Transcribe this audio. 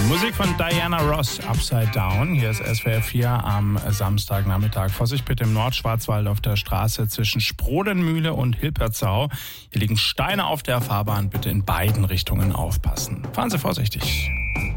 Musik von Diana Ross, Upside Down. Hier ist SWR 4 am Samstagnachmittag. Vorsicht bitte im Nordschwarzwald auf der Straße zwischen Sprodenmühle und Hilpertsau. Hier liegen Steine auf der Fahrbahn. Bitte in beiden Richtungen aufpassen. Fahren Sie vorsichtig.